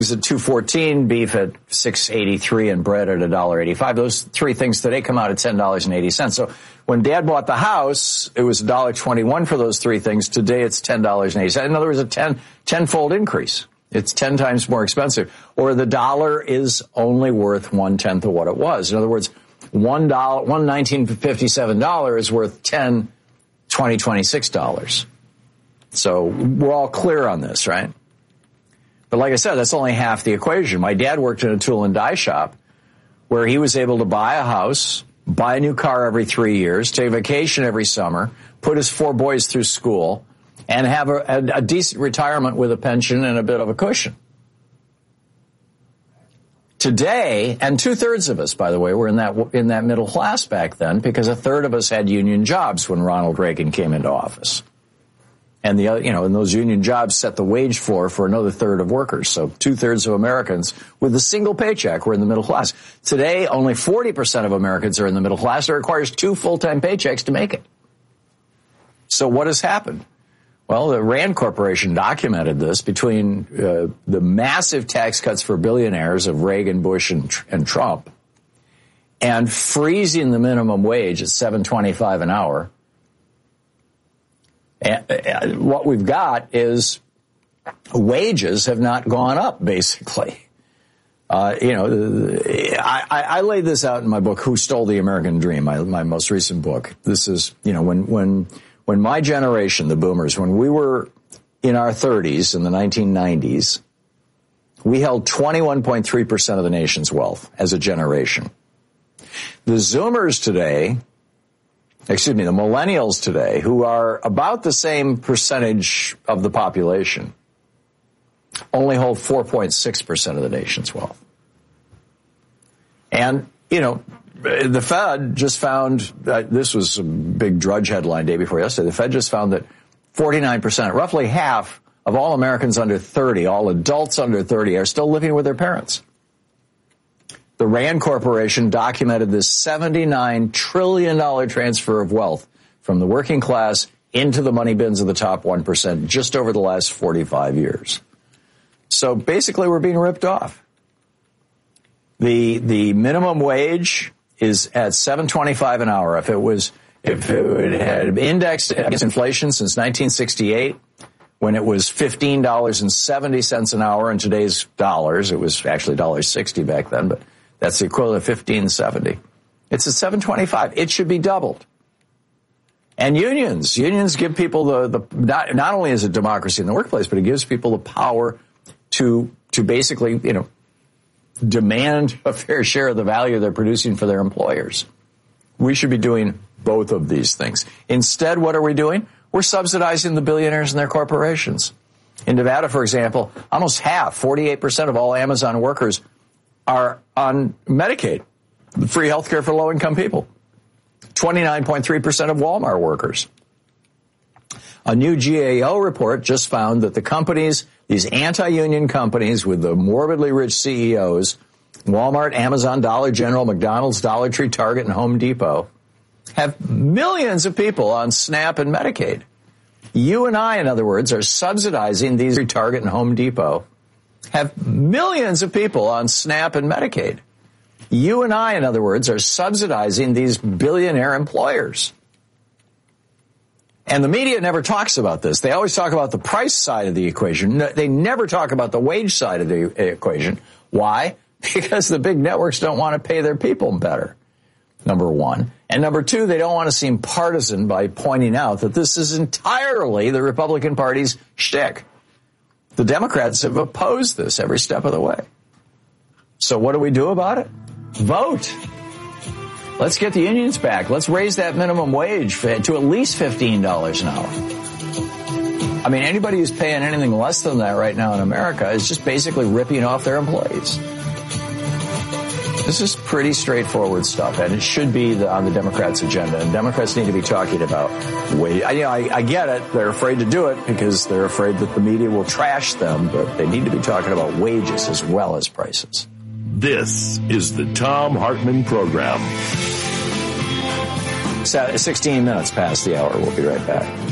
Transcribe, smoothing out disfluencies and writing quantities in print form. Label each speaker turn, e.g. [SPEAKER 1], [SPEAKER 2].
[SPEAKER 1] at $2.14, beef at $6.83, and bread at $1.85. Those three things today come out at $10.80. So when Dad bought the house, it was $1.21 for those three things. Today it's $10.80. In other words, a tenfold increase. It's 10 times more expensive. Or the dollar is only worth 1/10 of what it was. In other words, $1.1957 is worth $20.26. So we're all clear on this, right? But like I said, that's only half the equation. My dad worked in a tool and die shop where he was able to buy a house, buy a new car every 3 years, take a vacation every summer, put his 4 boys through school, and have a decent retirement with a pension and a bit of a cushion. Today, and 2/3 of us, by the way, were in that middle class back then, because 1/3 of us had union jobs when Ronald Reagan came into office. And and those union jobs set the wage floor for another 1/3 of workers. So 2/3 of Americans with a single paycheck were in the middle class. Today, only 40% of Americans are in the middle class. It requires 2 full-time paychecks to make it. So what has happened? Well, the Rand Corporation documented this between the massive tax cuts for billionaires of Reagan, Bush, and Trump, and freezing the minimum wage at $7.25 an hour. And what we've got is wages have not gone up, basically. I laid this out in my book, Who Stole the American Dream, my most recent book. This is, when my generation, the boomers, when we were in our 30s in the 1990s, we held 21.3% of the nation's wealth as a generation. The Zoomers today, the millennials today, who are about the same percentage of the population, only hold 4.6% of the nation's wealth. And, the Fed just found, this was a big Drudge headline day before yesterday, the Fed just found that 49%, roughly half of all Americans under 30, all adults under 30, are still living with their parents. The Rand Corporation documented this $79 trillion transfer of wealth from the working class into the money bins of the top 1% just over the last 45 years. So basically, we're being ripped off. The minimum wage is at $7.25 an hour. If it had indexed against inflation since 1968, when it was $15.70 an hour in today's dollars, it was actually $1.60 back then, but that's the equivalent of $15.70. It's at $7.25. It should be doubled. And unions give people not only is it democracy in the workplace, but it gives people the power to basically, demand a fair share of the value they're producing for their employers. We should be doing both of these things. Instead, what are we doing? We're subsidizing the billionaires and their corporations. In Nevada, for example, almost half, 48% of all Amazon workers are on Medicaid, free health care for low-income people. 29.3% of Walmart workers. A new GAO report just found that the companies, these anti-union companies with the morbidly rich CEOs, Walmart, Amazon, Dollar General, McDonald's, Dollar Tree, Target, and Home Depot, have millions of people on SNAP and Medicaid. You and I, in other words, are subsidizing these Target and Home Depot, have millions of people on SNAP and Medicaid. You and I, in other words, are subsidizing these billionaire employers. And the media never talks about this. They always talk about the price side of the equation. They never talk about the wage side of the equation. Why? Because the big networks don't want to pay their people better, number one. And number two, they don't want to seem partisan by pointing out that this is entirely the Republican Party's shtick. The Democrats have opposed this every step of the way. So what do we do about it? Vote. Let's get the unions back. Let's raise that minimum wage to at least $15 an hour. I mean, anybody who's paying anything less than that right now in America is just basically ripping off their employees. This is pretty straightforward stuff, and it should be on the Democrats' agenda. And Democrats need to be talking about wage. I get it. They're afraid to do it because they're afraid that the media will trash them, but they need to be talking about wages as well as prices.
[SPEAKER 2] This is the Thom Hartmann Program.
[SPEAKER 1] 16 minutes past the hour. We'll be right back.